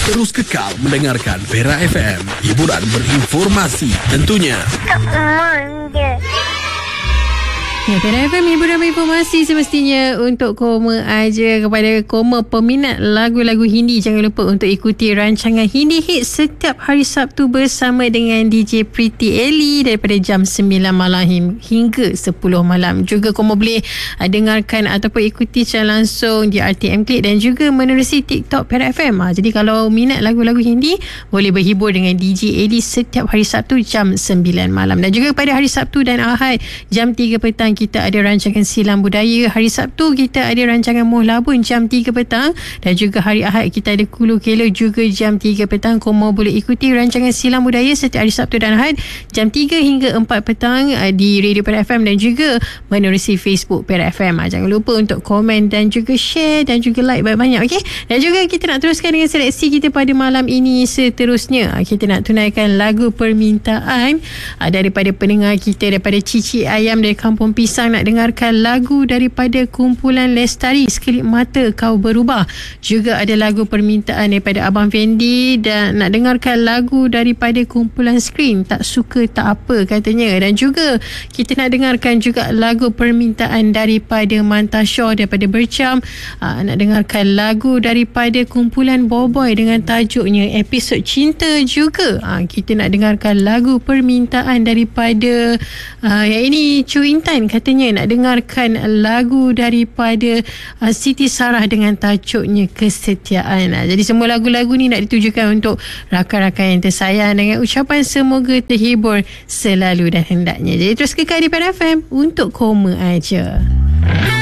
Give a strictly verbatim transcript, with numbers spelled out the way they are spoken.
Terus kekal mendengarkan Perak F M. Hiburan berinformasi tentunya. Kak Manja. Ya, Perak F M, hiburan informasi semestinya untuk koma aja. Kepada koma peminat lagu-lagu Hindi, jangan lupa untuk ikuti rancangan Hindi Hit setiap hari Sabtu bersama dengan D J Pretty Ellie daripada jam sembilan malam hingga sepuluh malam. Juga koma boleh uh, dengarkan ataupun ikuti secara langsung di R T M Click dan juga menerusi TikTok Perak F M. Ha, jadi kalau minat lagu-lagu Hindi, boleh berhibur dengan D J Ellie setiap hari Sabtu jam sembilan malam. Dan juga pada hari Sabtu dan Ahad jam tiga petang kita ada rancangan Silam Budaya. Hari Sabtu kita ada rancangan Moh Labun jam tiga petang dan juga hari Ahad kita ada Kulu Kelo juga jam tiga petang. Komo boleh ikuti rancangan Silam Budaya setiap hari Sabtu dan Ahad jam tiga hingga empat petang di Radio Perak F M dan juga menerusi Facebook Perak F M. Jangan lupa untuk komen dan juga share dan juga like banyak-banyak, okey? Dan juga kita nak teruskan dengan seleksi kita pada malam ini. Seterusnya kita nak tunaikan lagu permintaan daripada pendengar kita, daripada Cici Ayam dari Kampung Pisang, nak dengarkan lagu daripada kumpulan Lestari, Sekelip Mata Kau Berubah. Juga ada lagu permintaan daripada Abang Fendi dan nak dengarkan lagu daripada kumpulan Screen, Tak Suka Tak Apa katanya. Dan juga kita nak dengarkan juga lagu permintaan daripada Mantasyaw daripada Bercam. Aa, nak dengarkan lagu daripada kumpulan Boboy dengan tajuknya Episod Cinta juga. Aa, kita nak dengarkan lagu permintaan daripada aa, yang ini Cu Intan katanya nak dengarkan lagu daripada uh, Siti Sarah dengan tajuknya Kesetiaan. Uh, jadi semua lagu-lagu ni nak ditujukan untuk rakan-rakan yang tersayang dengan ucapan semoga terhibur selalu dan hendaknya. Jadi terus kekal di Perak F M untuk koma aja.